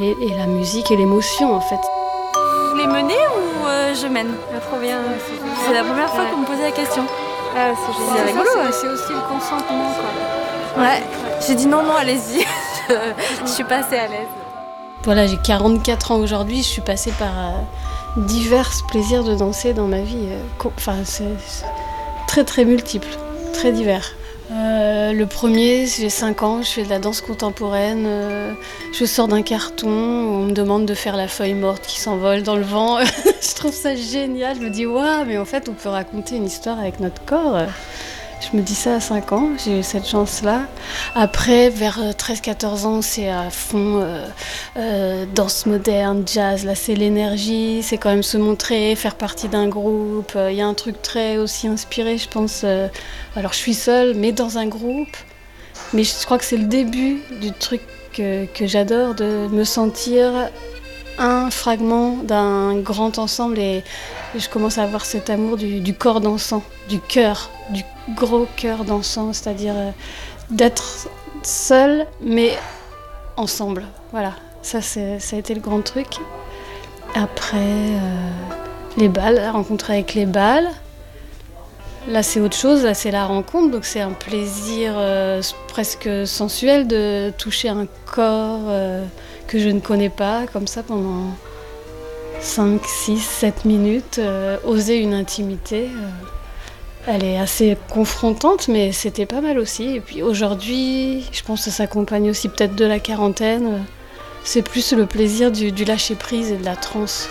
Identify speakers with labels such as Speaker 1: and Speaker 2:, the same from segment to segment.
Speaker 1: et la musique et l'émotion en fait.
Speaker 2: Vous voulez mener ou je mène? C'est la première fois qu'on me posait la question.
Speaker 3: Ah, c'est
Speaker 2: rigolo.
Speaker 3: C'est aussi le consentement, quoi.
Speaker 2: Ouais, j'ai dit non, allez-y. Je suis pas assez à l'aise.
Speaker 1: Voilà, j'ai 44 ans aujourd'hui, je suis passée par divers plaisirs de danser dans ma vie. C'est très très multiple, très divers. Le premier, j'ai 5 ans, je fais de la danse contemporaine, je sors d'un carton, on me demande de faire la feuille morte qui s'envole dans le vent. Je trouve ça génial, je me dis waouh, mais en fait on peut raconter une histoire avec notre corps. Je me dis ça à 5 ans, j'ai eu cette chance-là. Après, vers 13-14 ans, c'est à fond danse moderne, jazz. Là, c'est l'énergie, c'est quand même se montrer, faire partie d'un groupe. Il y a un truc très aussi inspiré, je pense. Alors, je suis seule, mais dans un groupe. Mais je crois que c'est le début du truc que j'adore, de me sentir un fragment d'un grand ensemble. Et je commence à avoir cet amour du corps dansant, du cœur, du gros cœur dansant, c'est-à-dire d'être seul mais ensemble. Voilà, ça a été le grand truc. Après, les balles, la rencontre avec les balles. Là, c'est autre chose, là, c'est la rencontre, donc c'est un plaisir presque sensuel de toucher un corps que je ne connais pas, comme ça, pendant 5, 6, 7 minutes, oser une intimité. Elle est assez confrontante, mais c'était pas mal aussi. Et puis aujourd'hui, je pense que ça s'accompagne aussi peut-être de la quarantaine. C'est plus le plaisir du lâcher-prise et de la transe.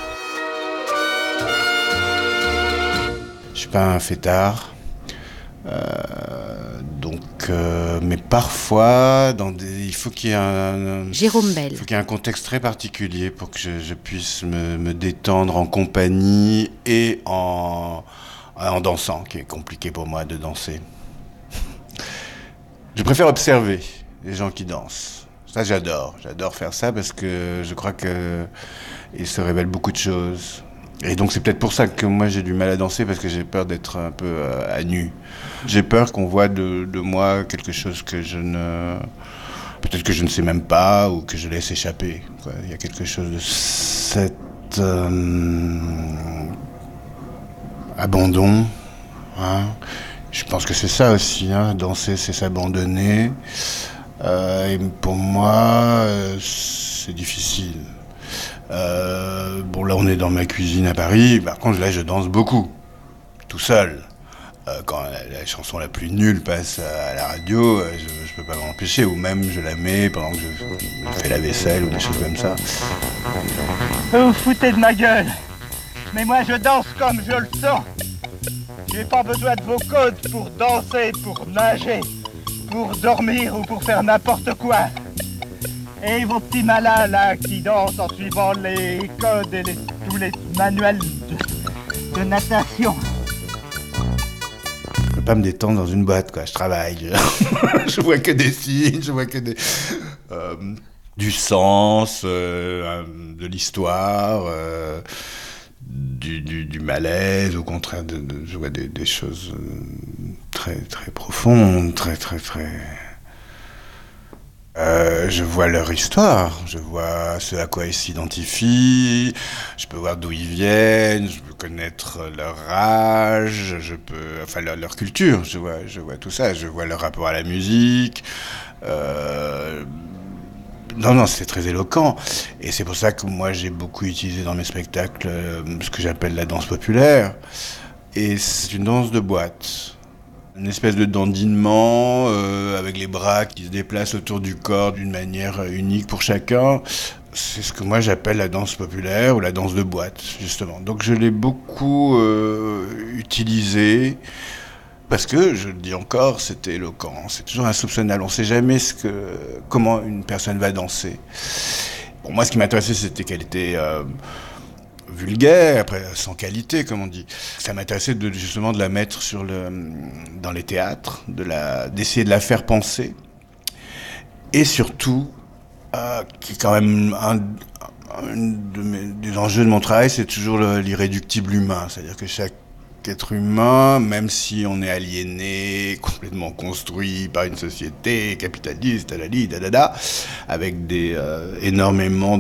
Speaker 4: Je suis pas un fêtard. Mais parfois, il faut qu'il y ait
Speaker 5: Jérôme Bel.
Speaker 4: Il faut qu'il y ait un contexte très particulier pour que je puisse me détendre en compagnie et en dansant, qui est compliqué pour moi de danser. Je préfère observer les gens qui dansent. Ça, j'adore faire ça parce que je crois qu'il se révèle beaucoup de choses. Et donc c'est peut-être pour ça que moi j'ai du mal à danser, parce que j'ai peur d'être un peu à nu. J'ai peur qu'on voit de moi quelque chose que peut-être que je ne sais même pas, ou que je laisse échapper, quoi. Il y a quelque chose de cet abandon, hein. Je pense que c'est ça aussi, hein. Danser, c'est s'abandonner. Et pour moi, c'est difficile. Là on est dans ma cuisine à Paris, par contre là je danse beaucoup, tout seul. Quand la chanson la plus nulle passe à la radio, je peux pas m'empêcher, ou même je la mets pendant que je fais la vaisselle ou des choses comme ça.
Speaker 6: Vous vous foutez de ma gueule, mais moi je danse comme je le sens. J'ai pas besoin de vos codes pour danser, pour nager, pour dormir ou pour faire n'importe quoi. Et vos petits malins là qui dansent en suivant les codes et tous les manuels de natation.
Speaker 4: Je peux pas me détendre dans une boîte, quoi. Je travaille. Je vois que des signes, je vois que du sens, de l'histoire, du malaise. Au contraire, je vois des choses très très profondes, très très très. Je vois leur histoire, je vois ce à quoi ils s'identifient, je peux voir d'où ils viennent, je peux connaître leur âge, leur culture, je vois tout ça, je vois leur rapport à la musique. Non, c'est très éloquent. Et c'est pour ça que moi j'ai beaucoup utilisé dans mes spectacles ce que j'appelle la danse populaire. Et c'est une danse de boîte. Une espèce de dandinement avec les bras qui se déplacent autour du corps d'une manière unique pour chacun. C'est ce que moi j'appelle la danse populaire ou la danse de boîte, justement. Donc je l'ai beaucoup utilisé parce que, je le dis encore, c'était éloquent. C'est toujours insoupçonnable. On ne sait jamais comment une personne va danser. Pour moi, ce qui m'intéressait, c'était qu'elle était vulgaire, après sans qualité, comme on dit. Ça m'intéressait justement de la mettre dans les théâtres, d'essayer de la faire penser. Et surtout, qui est quand même des enjeux de mon travail, c'est toujours l'irréductible humain. C'est-à-dire que chaque être humain, même si on est aliéné, complètement construit par une société capitaliste, avec énormément